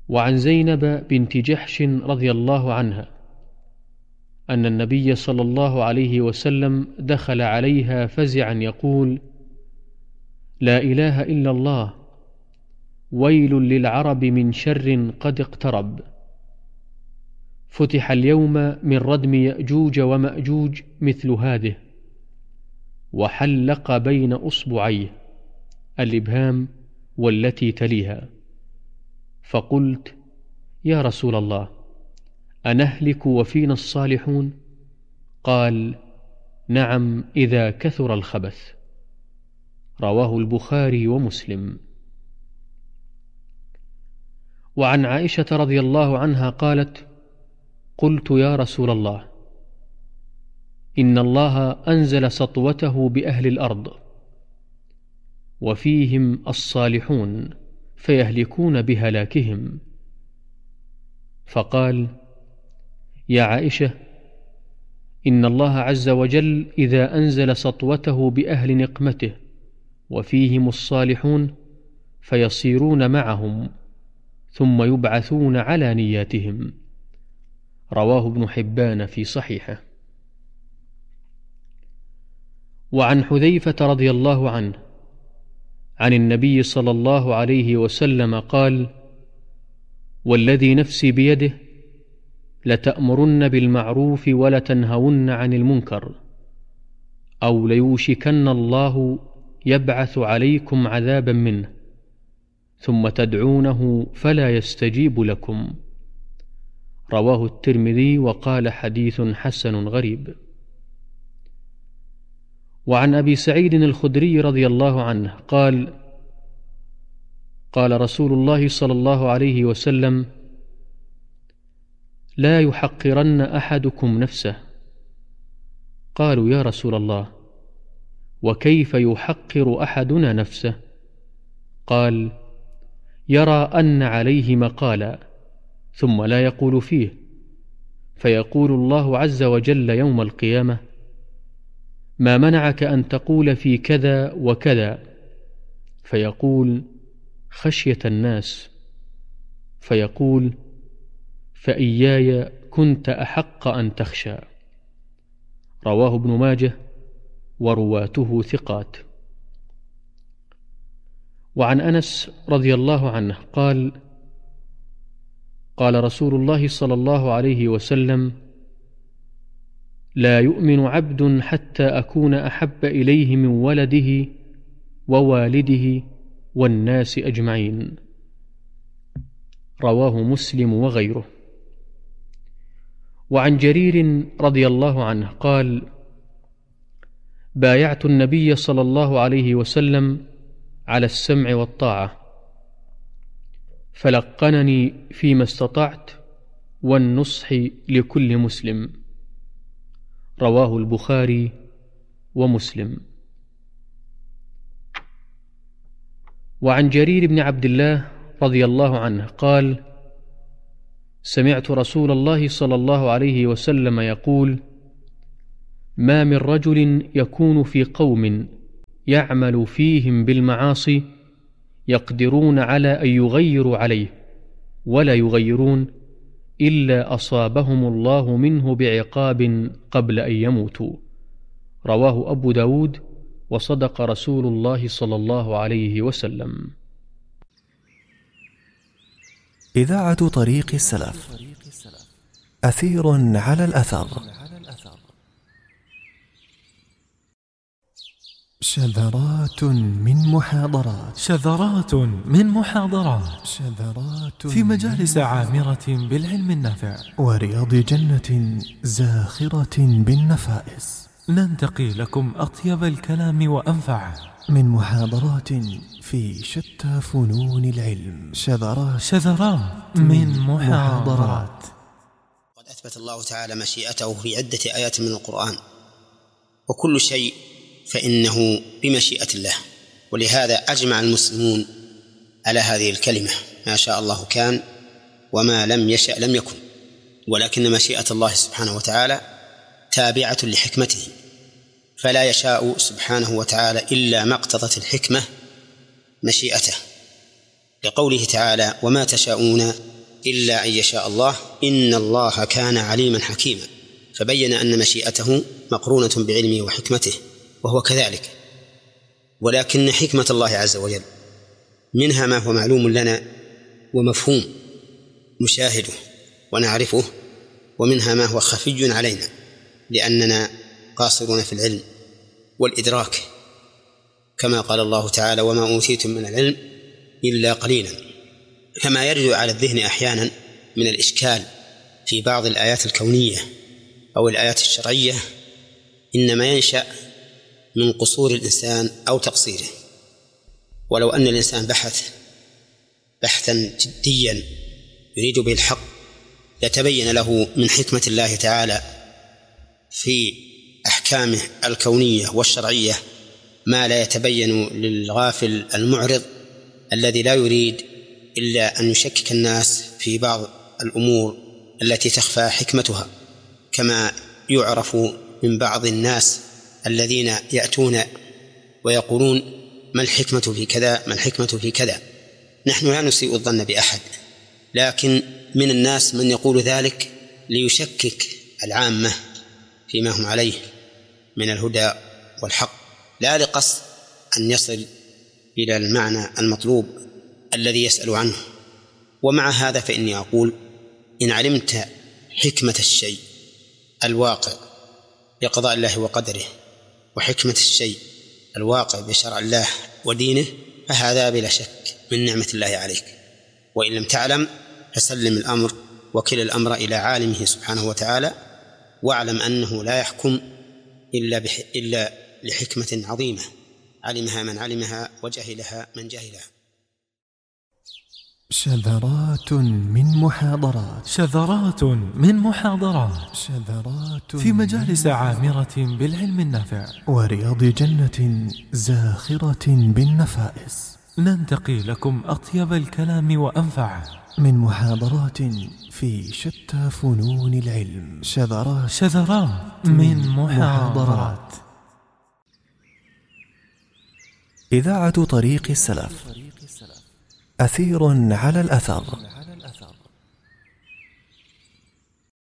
وعن زينب بنت جحش رضي الله عنها أن النبي صلى الله عليه وسلم دخل عليها فزعا يقول: لا إله إلا الله، ويل للعرب من شر قد اقترب. فتح اليوم من ردم يأجوج ومأجوج مثل هذه، وحلق بين أصبعيه الإبهام والتي تليها. فقلت: يا رسول الله، أنهلك وفينا الصالحون؟ قال: نعم، إذا كثر الخبث. رواه البخاري ومسلم. وعن عائشة رضي الله عنها قالت: قلت: يا رسول الله، إن الله أنزل سطوته بأهل الأرض، وفيهم الصالحون فيهلكون بهلاكهم. فقال: يا عائشة، إن الله عز وجل إذا أنزل سطوته بأهل نقمته وفيهم الصالحون فيصيرون معهم ثم يبعثون على نياتهم. رواه ابن حبان في صحيحه. وعن حذيفة رضي الله عنه عن النبي صلى الله عليه وسلم قال: والذي نفسي بيده لتأمرن بالمعروف ولتنهون عن المنكر، أو ليوشكن الله يبعث عليكم عذابا منه ثم تدعونه فلا يستجيب لكم. رواه الترمذي وقال: حديث حسن غريب. وعن أبي سعيد الخدري رضي الله عنه قال: قال رسول الله صلى الله عليه وسلم: لا يحقرن أحدكم نفسه. قالوا: يا رسول الله، وكيف يحقر أحدنا نفسه؟ قال: يرى أن عليه مقالا ثم لا يقول فيه، فيقول الله عز وجل يوم القيامة: ما منعك أن تقول في كذا وكذا؟ فيقول: خشية الناس. فيقول: فإياي كنت أحق أن تخشى. رواه ابن ماجه ورواته ثقات. وعن أنس رضي الله عنه قال: قال رسول الله صلى الله عليه وسلم: لا يؤمن عبد حتى أكون أحب إليه من ولده ووالده والناس أجمعين. رواه مسلم وغيره. وعن جرير رضي الله عنه قال: بايعت النبي صلى الله عليه وسلم على السمع والطاعة، فلقنني فيما استطعت والنصح لكل مسلم. رواه البخاري ومسلم. وعن جرير بن عبد الله رضي الله عنه قال: سمعت رسول الله صلى الله عليه وسلم يقول: ما من رجل يكون في قوم يعمل فيهم بالمعاصي يقدرون على أن يغيروا عليه ولا يغيرون إلا أصابهم الله منه بعقاب قبل أن يموتوا. رواه أبو داود، وصدق رسول الله صلى الله عليه وسلم. إذاعة طريق السلف، أثير على الأثر. شذرات من محاضرات في مجالس عامرة بالعلم النافع ورياض جنة زاخرة بالنفائس. ننتقي لكم أطيب الكلام وأنفعه من محاضرات في شتى فنون العلم. شذرات من محاضرات. قد أثبت الله تعالى مشيئته في عدة آيات من القرآن، وكل شيء فإنه بمشيئة الله، ولهذا أجمع المسلمون على هذه الكلمة: ما شاء الله كان وما لم يشأ لم يكن. ولكن مشيئة الله سبحانه وتعالى تابعة لحكمته، فلا يشاء سبحانه وتعالى إلا ما اقتضت الحكمة مشيئته، لقوله تعالى: وما تشاءون إلا أن يشاء الله، إن الله كان عليما حكيما، فبين أن مشيئته مقرونة بعلمه وحكمته، وهو كذلك. ولكن حكمة الله عز وجل منها ما هو معلوم لنا ومفهوم نشاهده ونعرفه، ومنها ما هو خفي علينا لأننا قاصرون في العلم والإدراك، كما قال الله تعالى: وما أوتيتم من العلم إلا قليلا. كما يرد على الذهن أحيانا من الإشكال في بعض الآيات الكونية أو الآيات الشرعية إنما ينشأ من قصور الإنسان أو تقصيره. ولو أن الإنسان بحث بحثا جديا يريد به الحق لتبين له من حكمة الله تعالى في أحكامه الكونية والشرعية ما لا يتبين للغافل المعرض الذي لا يريد إلا أن يشكك الناس في بعض الأمور التي تخفى حكمتها، كما يعرف من بعض الناس الذين يأتون ويقولون: ما الحكمة في كذا، ما الحكمة في كذا. نحن لا نسيء الظن بأحد، لكن من الناس من يقول ذلك ليشكك العامة فيما هم عليه من الهدى والحق، لا لقصد أن يصل إلى المعنى المطلوب الذي يسأل عنه. ومع هذا فإني أقول: إن علمت حكمة الشيء الواقع بقضاء الله وقدره، وحكمة الشيء الواقع بشرع الله ودينه، فهذا بلا شك من نعمة الله عليك. وإن لم تعلم فسلم الأمر وكل الأمر إلى عالمه سبحانه وتعالى، واعلم أنه لا يحكم إلا لحكمة عظيمة علمها من علمها وجهلها من جهلها. شذرات من محاضرات في مجالس عامرة بالعلم النافع ورياض جنة زاخرة بالنفائس، ننتقي لكم أطيب الكلام وأنفعه من محاضرات في شتى فنون العلم. شذرات من محاضرات. إذاعة طريق السلف، أثير على الأثر.